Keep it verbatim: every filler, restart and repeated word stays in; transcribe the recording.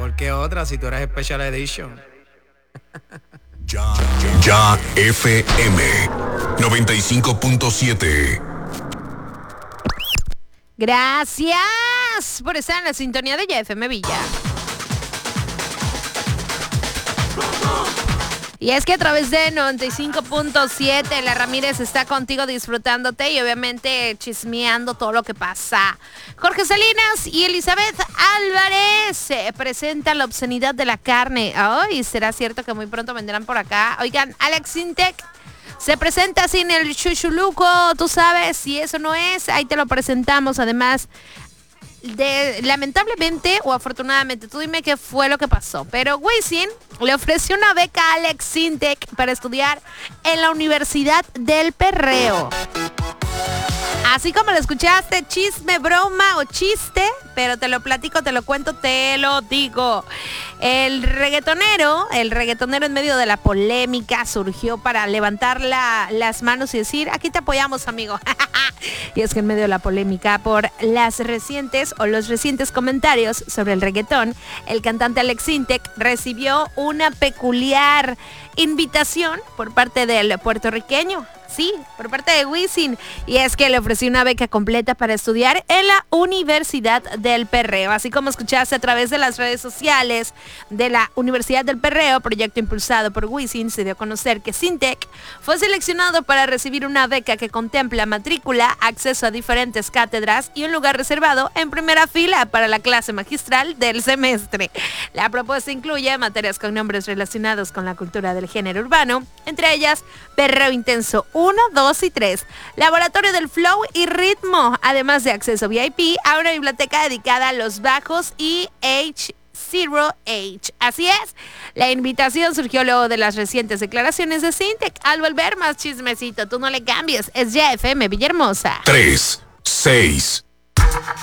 mejor que otra si tú eres Special Edition. Ya, ya F M noventa y cinco punto siete. Gracias por estar en la sintonía de Ya F M Villa. Y es que a través de noventa y cinco punto siete, La Ramírez está contigo disfrutándote y obviamente chismeando todo lo que pasa. Jorge Salinas y Elizabeth Álvarez eh, presentan la obscenidad de la carne. Ay, ¿será cierto que muy pronto vendrán por acá? Oigan, Alex Intec se presenta sin el chuchuluco, tú sabes, si eso no es, ahí te lo presentamos. Además, de, lamentablemente o afortunadamente, tú dime qué fue lo que pasó, pero Wisin le ofreció una beca a Alex Intec para estudiar en la Universidad del Perreo. Así como lo escuchaste, chisme, broma o chiste, pero te lo platico, te lo cuento, te lo digo. El reggaetonero, el reggaetonero en medio de la polémica surgió para levantar la, las manos y decir, aquí te apoyamos, amigo. Y es que en medio de la polémica por las recientes o los recientes comentarios sobre el reggaetón, el cantante Alex Intec recibió una peculiar invitación por parte del puertorriqueño. Sí, por parte de Wisin. Y es que le ofreció una beca completa para estudiar en la Universidad del Perreo. Así como escuchaste a través de las redes sociales de la Universidad del Perreo, proyecto impulsado por Wisin, se dio a conocer que Intec fue seleccionado para recibir una beca que contempla matrícula, acceso a diferentes cátedras y un lugar reservado en primera fila para la clase magistral del semestre. La propuesta incluye materias con nombres relacionados con la cultura del género urbano, entre ellas Perreo Intenso uno, dos y tres, Laboratorio del Flow y Ritmo, además de acceso V I P a una biblioteca dedicada a los bajos y H cero H. Así es, la invitación surgió luego de las recientes declaraciones de Intec. Al volver, más chismecito, tú no le cambies, es Ya F M Villahermosa. tres, seis.